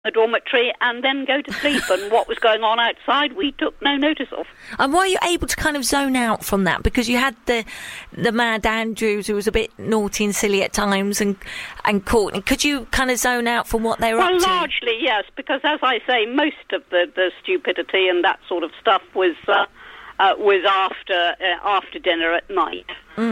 the dormitory and then go to sleep. And what was going on outside, we took no notice of. And were you able to kind of zone out from that? Because you had the mad Andrews, who was a bit naughty and silly at times, and Courtney. Could you kind of zone out from what they were up to? Well, largely, yes, because as I say, most of the stupidity and that sort of stuff was after dinner at night.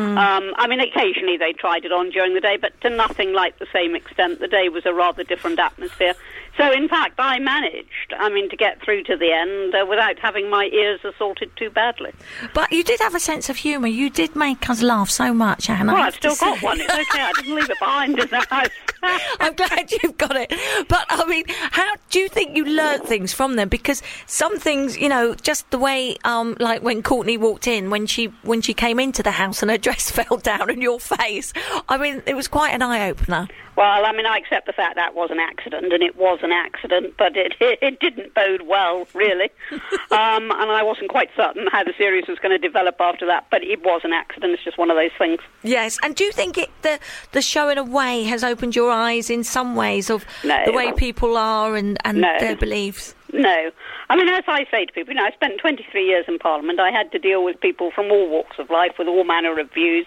I mean, occasionally they tried it on during the day, but to nothing like the same extent. The day was a rather different atmosphere. So, in fact, I managed, to get through to the end without having my ears assaulted too badly. But you did have a sense of humour. You did make us laugh so much, Anne. Well, I've still got one. It's okay. I didn't leave it behind in the house. I'm glad you've got it. But, how do you think you learnt things from them? Because some things, just the way, like when Courtney walked in, when she came into the house and her dress fell down on your face, it was quite an eye-opener. Well, I accept the fact that was an accident, and it was an accident, but it didn't bode well, really. And I wasn't quite certain how the series was going to develop after that, but it was an accident. It's just one of those things. Yes, and do you think the show, in a way, has opened your eyes in some ways of the way people are and their beliefs? No. As I say to people, I spent 23 years in Parliament. I had to deal with people from all walks of life with all manner of views.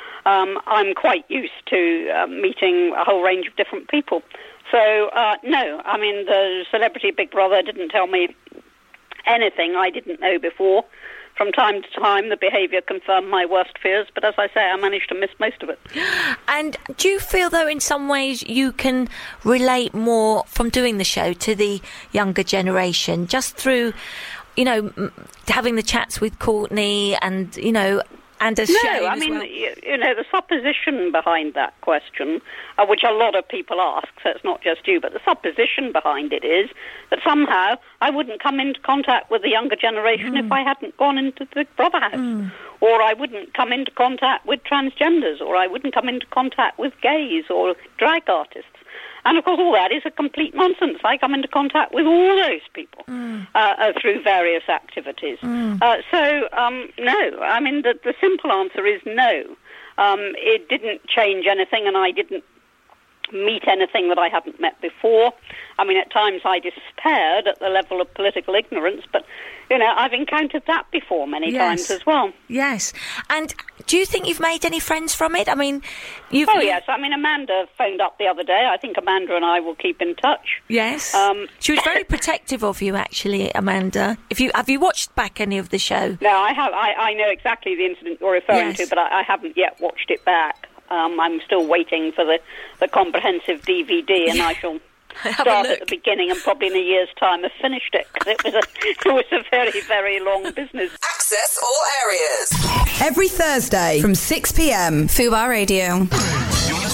I'm quite used to meeting a whole range of different people. So, no, the celebrity Big Brother didn't tell me anything I didn't know before. From time to time, the behaviour confirmed my worst fears, but as I say, I managed to miss most of it. And do you feel, though, in some ways you can relate more from doing the show to the younger generation, just through, having the chats with Courtney and, and as Shane as well? The supposition behind that question, which a lot of people ask, so it's not just you, but the supposition behind it is that somehow I wouldn't come into contact with the younger generation if I hadn't gone into the Big Brother house. Or I wouldn't come into contact with transgenders, or I wouldn't come into contact with gays or drag artists. And, of course, all that is a complete nonsense. I come into contact with all those people through various activities. No. The simple answer is no. It didn't change anything, and I didn't meet anything that I hadn't met before. At times I despaired at the level of political ignorance, but, I've encountered that before many times as well. Yes. And do you think you've made any friends from it? Yes. Amanda phoned up the other day. I think Amanda and I will keep in touch. Yes. She was very protective of you, actually, Amanda. Have you watched back any of the show? No, I have. I know exactly the incident you're referring to, but I haven't yet watched it back. I'm still waiting for the comprehensive DVD, and I shall start at the beginning, and probably in a year's time have finished it, because it was a very, very long business. Access all areas. Every Thursday from 6 p.m. Fubar Radio.